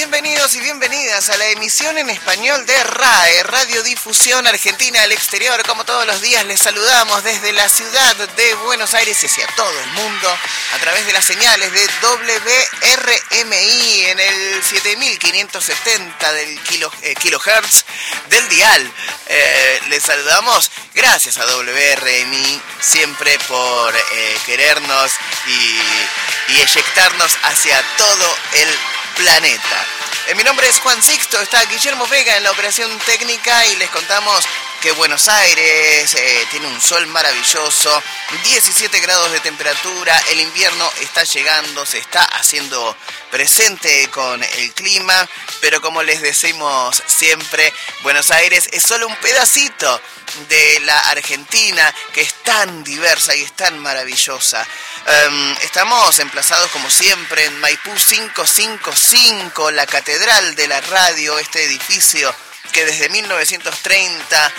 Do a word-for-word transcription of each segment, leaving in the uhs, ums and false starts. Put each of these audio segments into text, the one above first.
Bienvenidos y bienvenidas a la emisión en español de RAE, Radiodifusión Argentina al Exterior. Como todos los días les saludamos desde la ciudad de Buenos Aires y hacia todo el mundo a través de las señales de W R M I en el siete mil quinientos setenta del kilo, eh, kilohertz del dial. Eh, les saludamos gracias a W R M I siempre por eh, querernos y, y eyectarnos hacia todo el planeta. Eh, mi nombre es Juan Sixto, está Guillermo Vega en la operación técnica y les contamos que Buenos Aires eh, tiene un sol maravilloso, diecisiete grados de temperatura, el invierno está llegando, se está haciendo presente con el clima, pero como les decimos siempre, Buenos Aires es solo un pedacito de la Argentina que es tan diversa y es tan maravillosa. Um, estamos emplazados como siempre en Maipú quinientos cincuenta y cinco, la catedral de la radio, este edificio que desde mil novecientos treinta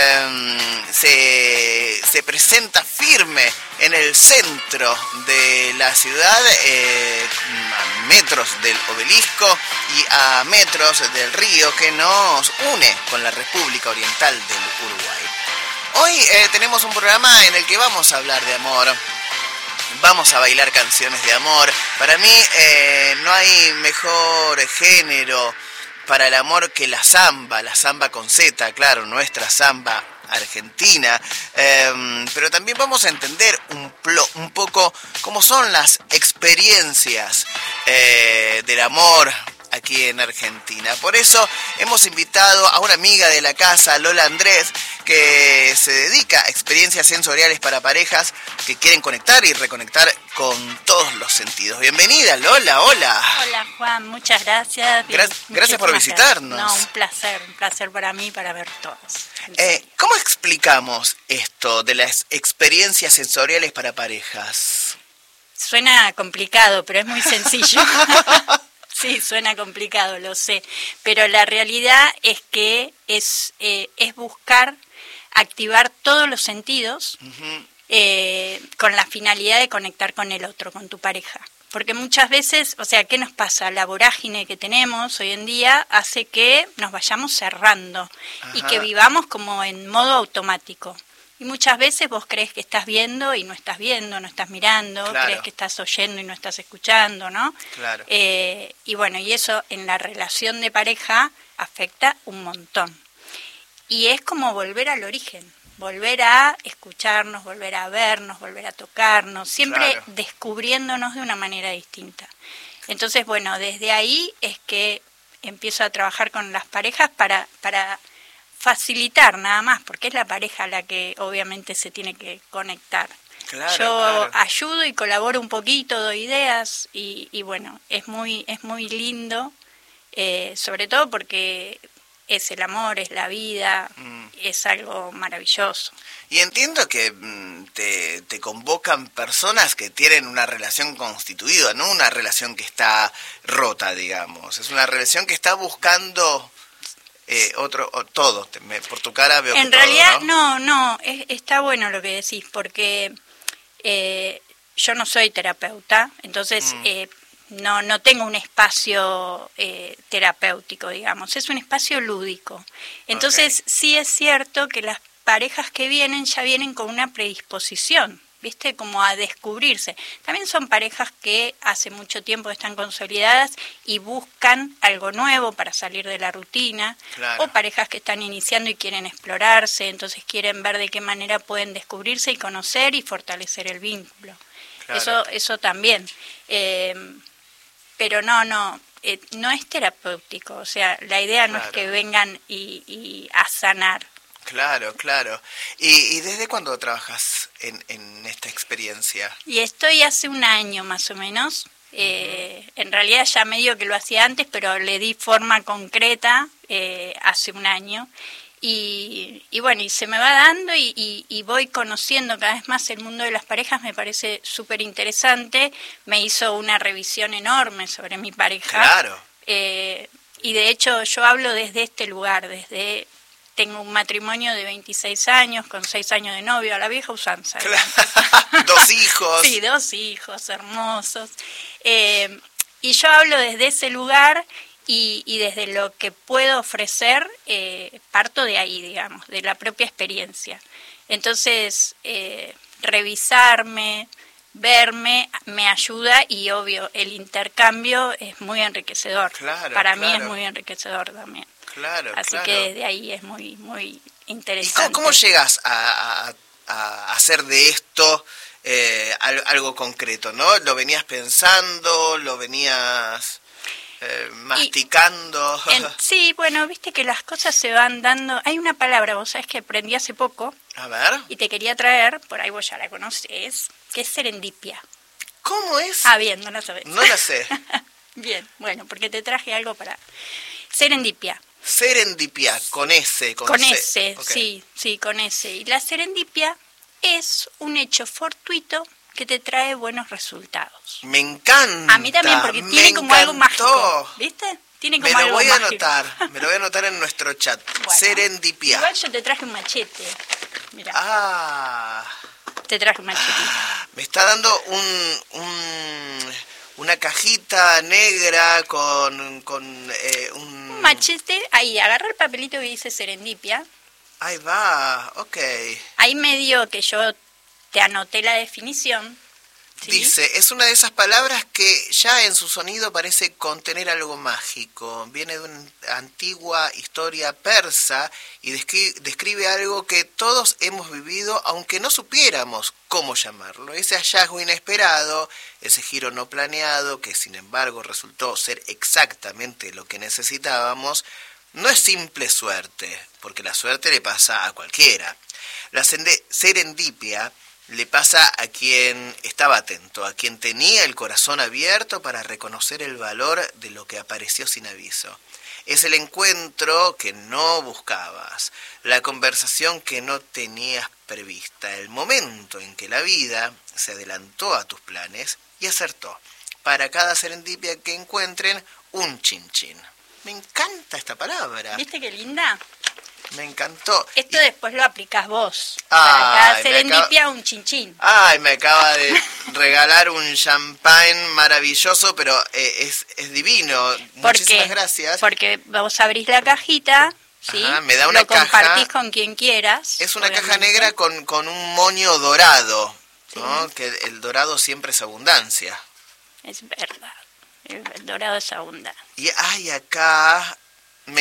um, se, se presenta firme en el centro de la ciudad, eh, a metros del obelisco y a metros del río que nos une con la República Oriental del Uruguay. Hoy eh, tenemos un programa en el que vamos a hablar de amor. Vamos a bailar canciones de amor. Para mí eh, no hay mejor género para el amor que la samba, la samba con Z, claro, nuestra samba argentina. Eh, pero también vamos a entender un, plo, un poco cómo son las experiencias eh, del amor aquí en Argentina. Por eso hemos invitado a una amiga de la casa, Lola Andrés, que se dedica a experiencias sensoriales para parejas que quieren conectar y reconectar con todos los sentidos. Bienvenida, Lola, hola. Hola, Juan, muchas gracias. Gra- gracias por visitarnos. No, un placer, un placer para mí, para ver todos. Eh, ¿Cómo explicamos esto de las experiencias sensoriales para parejas? Suena complicado, pero es muy sencillo. Sí, suena complicado, lo sé, pero la realidad es que es, eh, es buscar activar todos los sentidos uh-huh. eh, con la finalidad de conectar con el otro, con tu pareja. Porque muchas veces, o sea, ¿qué nos pasa? La vorágine que tenemos hoy en día hace que nos vayamos cerrando Ajá. y que vivamos como en modo automático. Y muchas veces vos crees que estás viendo y no estás viendo, no estás mirando, claro. crees que estás oyendo y no estás escuchando, ¿no? Claro. Eh, y bueno, y eso en la relación de pareja afecta un montón. Y es como volver al origen, volver a escucharnos, volver a vernos, volver a tocarnos, siempre claro. descubriéndonos de una manera distinta. Entonces, bueno, desde ahí es que empiezo a trabajar con las parejas para... para facilitar nada más, porque es la pareja la que obviamente se tiene que conectar. Claro, Yo claro. ayudo y colaboro un poquito, doy ideas y, y bueno, es muy es muy lindo, eh, sobre todo porque es el amor, es la vida, mm. es algo maravilloso. Y entiendo que mm, te, te convocan personas que tienen una relación constituida, no una relación que está rota, digamos, es una relación que está buscando... Eh, otro, o todo, te, me, por tu cara veo en que realidad todo, ¿no? no, no, es, está bueno lo que decís, porque eh, yo no soy terapeuta, entonces mm. eh, no, no tengo un espacio eh, terapéutico, digamos, es un espacio lúdico. Entonces okay. sí es cierto que las parejas que vienen ya vienen con una predisposición, ¿viste? Como a descubrirse. También son parejas que hace mucho tiempo están consolidadas y buscan algo nuevo para salir de la rutina. Claro. O parejas que están iniciando y quieren explorarse, entonces quieren ver de qué manera pueden descubrirse y conocer y fortalecer el vínculo. Claro. Eso, eso también. Eh, pero no, no, eh, no es terapéutico. O sea, la idea no claro. es que vengan y, y a sanar. Claro, claro. ¿Y, y desde cuándo trabajas en, en esta experiencia? Y estoy hace un año más o menos. Eh, uh-huh. En realidad ya medio que lo hacía antes, pero le di forma concreta eh, hace un año. Y, y bueno, y se me va dando y, y, y voy conociendo cada vez más el mundo de las parejas, me parece súper interesante. Me hizo una revisión enorme sobre mi pareja. Claro. Eh, y de hecho yo hablo desde este lugar, desde... Tengo un matrimonio de veintiséis años, con seis años de novio, a la vieja usanza. Claro. Dos hijos. Sí, dos hijos hermosos. Eh, y yo hablo desde ese lugar y, y desde lo que puedo ofrecer, eh, parto de ahí, digamos, de la propia experiencia. Entonces, eh, revisarme, verme, me ayuda y obvio, el intercambio es muy enriquecedor. Claro, Para claro. mí es muy enriquecedor también. Claro, Así claro. que desde ahí es muy, muy ¿Y interesante. cómo, cómo llegas a, a, a hacer de esto eh, algo concreto, ¿no? ¿Lo venías pensando? ¿Lo venías eh, masticando? Y, en, sí, bueno, viste que las cosas se van dando. Hay una palabra, vos sabés que aprendí hace poco. A ver. Y te quería traer, por ahí vos ya la conocés, que es serendipia. ¿Cómo es? Ah, bien, no la sabés. No la sé. Bien, bueno, porque te traje algo para... Serendipia. Serendipia, con S, con, Con C. S, Okay. sí, sí, con S. Y la serendipia es un hecho fortuito que te trae buenos resultados. Me encanta. A mí también, porque me tiene como encantó. algo mágico, ¿viste? Tiene como me lo algo voy a mágico. anotar, me lo voy a anotar en nuestro chat. Bueno, Serendipia. Igual yo te traje un machete. Mirá, Ah, te traje un machetito. me está dando un, un una cajita negra con, con eh, un... Un machete, ahí, agarra el papelito que dice serendipia. Ahí va, ok. Ahí medio que yo te anoté la definición. ¿Sí? Dice, es una de esas palabras que ya en su sonido parece contener algo mágico. Viene de una antigua historia persa y descri- describe algo que todos hemos vivido, aunque no supiéramos cómo llamarlo. Ese hallazgo inesperado, ese giro no planeado, que sin embargo resultó ser exactamente lo que necesitábamos, no es simple suerte, porque la suerte le pasa a cualquiera. La sende- serendipia le pasa a quien estaba atento, a quien tenía el corazón abierto para reconocer el valor de lo que apareció sin aviso. Es el encuentro que no buscabas, la conversación que no tenías prevista, el momento en que la vida se adelantó a tus planes y acertó. Para cada serendipia que encuentren, un chin chin. Me encanta esta palabra. ¿Viste qué linda? Me encantó. Esto Y... después lo aplicás vos. Ay, Para cada me serendipia acaba- un chinchín. Ay, me acaba de regalar un champagne maravilloso, pero eh, es, es divino. ¿Por Muchísimas qué? gracias. Porque vos abrís la cajita, ¿sí? Ajá, me da una lo caja. compartís con quien quieras. Es una obviamente. caja negra con, con un moño dorado, ¿no? Sí. Que el dorado siempre es abundancia. Es verdad. El, el dorado es abundante. Y ay, acá me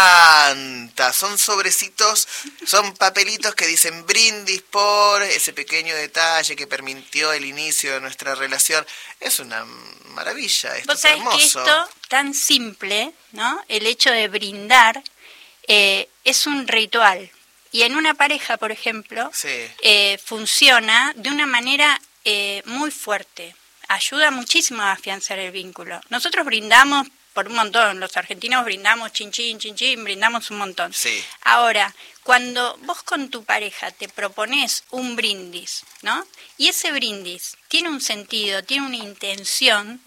encanta. Son sobrecitos, son papelitos que dicen brindis por ese pequeño detalle que permitió el inicio de nuestra relación. Es una maravilla, esto Vos es sabés hermoso. que esto tan simple, ¿no? El hecho de brindar eh, es un ritual. Y en una pareja, por ejemplo, Sí. eh, funciona de una manera eh, muy fuerte. Ayuda muchísimo a afianzar el vínculo. Nosotros brindamos por un montón, los argentinos brindamos chin chin, chin chin, brindamos un montón. Sí. Ahora, cuando vos con tu pareja te propones un brindis, ¿no? Y ese brindis tiene un sentido, tiene una intención,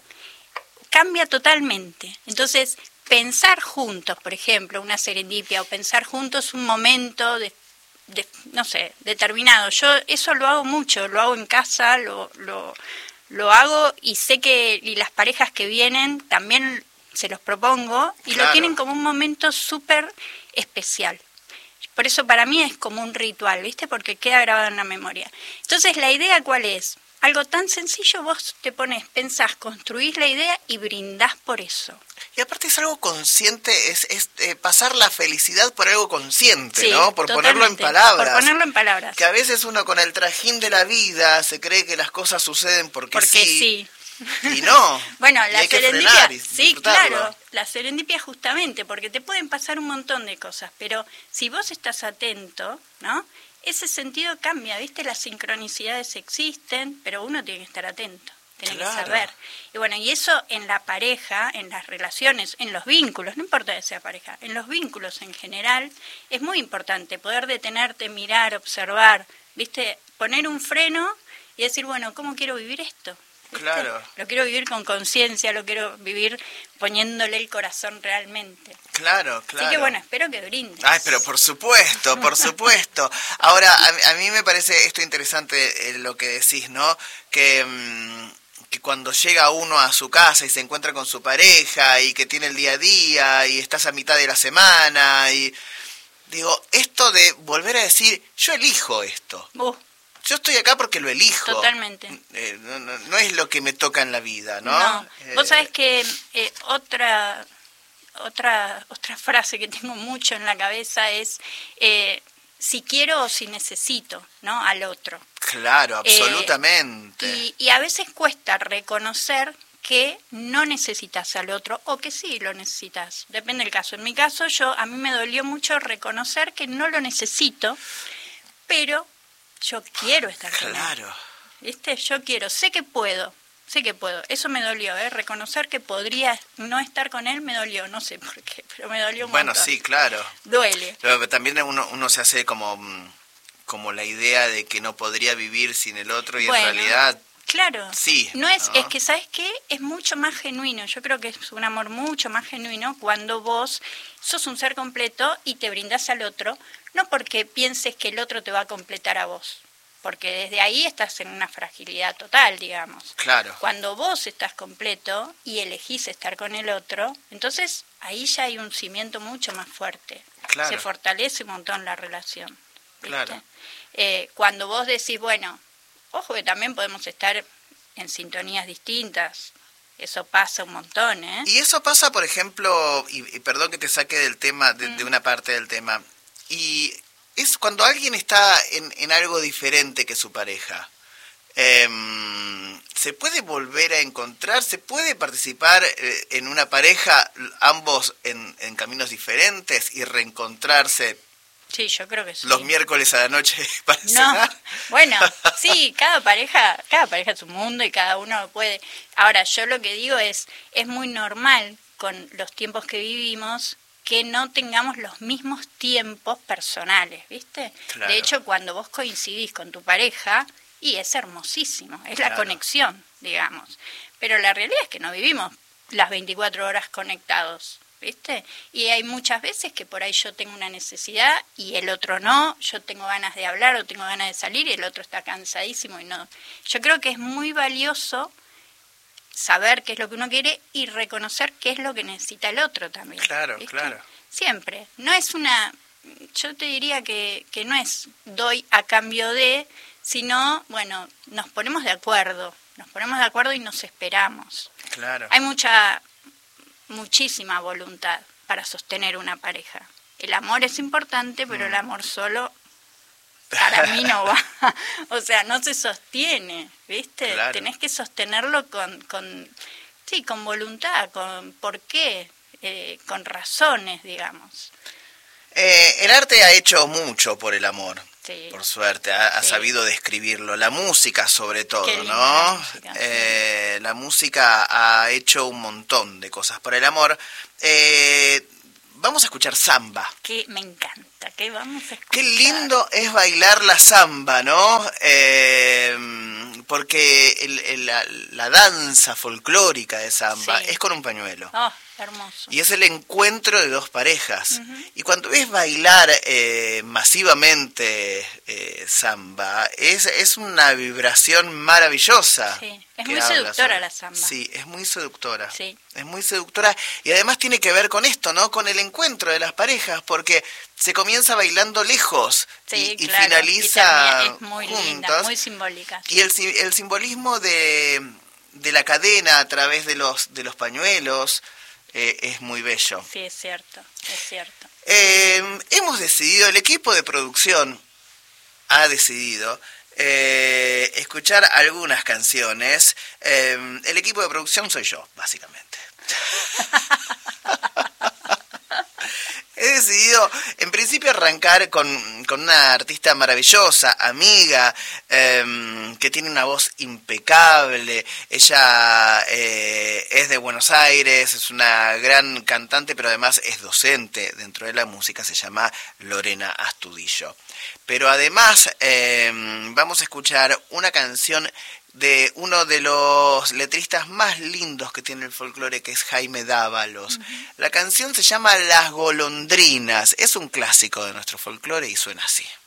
cambia totalmente. Entonces, pensar juntos, por ejemplo, una serendipia, o pensar juntos un momento de, de no sé, determinado. Yo eso lo hago mucho, lo hago en casa, lo, lo, lo hago y sé que y las parejas que vienen también se los propongo y Claro. lo tienen como un momento súper especial. Por eso para mí es como un ritual, ¿viste? Porque queda grabado en la memoria. Entonces, ¿la idea cuál es? Algo tan sencillo, vos te pones, pensás, construís la idea y brindás por eso. Y aparte es algo consciente, es, es eh, pasar la felicidad por algo consciente, Sí, ¿no? Por ponerlo en totalmente, palabras. Por ponerlo en palabras. Que a veces uno con el trajín de la vida se cree que las cosas suceden porque, Porque sí. sí. Y no. Bueno, Y la hay que serendipia, frenar y sí, disfrutarlo. claro, la serendipia justamente, porque te pueden pasar un montón de cosas, pero si vos estás atento, ¿no? Ese sentido cambia, ¿viste? Las sincronicidades existen, pero uno tiene que estar atento, tiene Claro. que saber. Y bueno, y eso en la pareja, en las relaciones, en los vínculos, no importa que sea pareja, en los vínculos en general, es muy importante poder detenerte, mirar, observar, ¿viste? Poner un freno y decir, bueno, ¿cómo quiero vivir esto? ¿Viste? Claro. Lo quiero vivir con conciencia, lo quiero vivir poniéndole el corazón realmente. Claro, claro. Así que bueno, espero que brindes. Ay, pero por supuesto, por supuesto. Ahora, a, a mí me parece esto interesante eh, lo que decís, ¿no? Que, mmm, que cuando llega uno a su casa y se encuentra con su pareja y que tiene el día a día y estás a mitad de la semana y digo, esto de volver a decir, yo elijo esto. Uh, Yo estoy acá porque lo elijo. Totalmente. Eh, no, no, no es lo que me toca en la vida, ¿no? No. Eh, Vos sabés que eh, otra, otra, otra frase que tengo mucho en la cabeza es eh, si quiero o si necesito, ¿no? Al otro. Claro, absolutamente. Eh, y, y a veces cuesta reconocer que no necesitas al otro o que sí lo necesitas. Depende del caso. En mi caso, yo a mí me dolió mucho reconocer que no lo necesito, pero yo quiero estar con él. Claro. ¿Viste? Yo quiero, sé que puedo, sé que puedo. Eso me dolió, ¿eh? Reconocer que podría no estar con él me dolió, no sé por qué, pero me dolió un Bueno, montón. sí, claro. Duele. Pero también uno, uno se hace como, como la idea de que no podría vivir sin el otro y Bueno, en realidad... Claro. Sí. No es, ¿no? es que, ¿sabes qué? Es mucho más genuino. Yo creo que es un amor mucho más genuino cuando vos sos un ser completo y te brindás al otro, no porque pienses que el otro te va a completar a vos, porque desde ahí estás en una fragilidad total, digamos. Claro. Cuando vos estás completo y elegís estar con el otro, entonces ahí ya hay un cimiento mucho más fuerte. Claro. Se fortalece un montón la relación. ¿Viste? Claro. Eh, cuando vos decís, bueno, ojo que también podemos estar en sintonías distintas. Eso pasa un montón, ¿eh? Y eso pasa, por ejemplo, y, y perdón que te saque del tema, de, Mm. de una parte del tema, y es cuando alguien está en, en algo diferente que su pareja. Eh, ¿Se puede volver a encontrar? ¿Se puede participar eh, en una pareja, ambos en, en caminos diferentes y reencontrarse Sí, yo creo que sí. los miércoles a la noche para No, cenar? bueno, sí, cada pareja, cada pareja es un mundo y cada uno puede. Ahora, yo lo que digo es, es muy normal con los tiempos que vivimos que no tengamos los mismos tiempos personales, ¿viste? Claro. De hecho, cuando vos coincidís con tu pareja, y es hermosísimo, es Claro. la conexión, digamos. Pero la realidad es que no vivimos las veinticuatro horas conectados, ¿viste? Y hay muchas veces que por ahí yo tengo una necesidad y el otro no, yo tengo ganas de hablar o tengo ganas de salir y el otro está cansadísimo y no. Yo creo que es muy valioso saber qué es lo que uno quiere y reconocer qué es lo que necesita el otro también. Claro, ¿viste? claro. Siempre. No es una, yo te diría que, que no es doy a cambio de, sino, bueno, nos ponemos de acuerdo, nos ponemos de acuerdo y nos esperamos. Claro. Hay mucha, muchísima voluntad para sostener una pareja. El amor es importante, pero el amor solo para mí no va. O sea, no se sostiene, ¿viste? Claro. Tenés que sostenerlo con, con, sí, con voluntad, con por qué, eh, con razones, digamos. Eh, el arte ha hecho mucho por el amor. Sí. Por suerte, ha, ha Sí. sabido describirlo. La música sobre todo, Qué linda ¿no? la música, sí. Eh, la música ha hecho un montón de cosas por el amor. Eh, vamos a escuchar samba. Que me encanta, que vamos a escuchar. Qué lindo es bailar la samba, ¿no? Eh, porque el, el, la, la danza folclórica de samba Sí. es con un pañuelo. Oh, hermoso. Y es el encuentro de dos parejas. Ujú. Y cuando ves bailar eh, masivamente eh, samba, es, es una vibración maravillosa. Sí, es que muy habla seductora sobre- la samba. Sí, es muy seductora. Sí. Es muy seductora. Y además tiene que ver con esto, ¿no? Con el encuentro de las parejas, porque se comienza bailando lejos Sí, y, y claro, finaliza y termina- es muy juntos. linda, muy simbólica. Y el, si- el simbolismo de, de la cadena a través de los, de los pañuelos eh, es muy bello. Sí, es cierto, es cierto. Eh, hemos decidido, el equipo de producción ha decidido eh, escuchar algunas canciones. Eh, el equipo de producción soy yo, básicamente. He decidido, en principio, arrancar con, con una artista maravillosa, amiga, eh, que tiene una voz impecable. Ella eh, es de Buenos Aires, es una gran cantante, pero además es docente dentro de la música, se llama Lorena Astudillo. Pero además eh, vamos a escuchar una canción de uno de los letristas más lindos que tiene el folclore, que es Jaime Dávalos. Uh-huh. La canción se llama Las Golondrinas, es un clásico de nuestro folclore y suena así.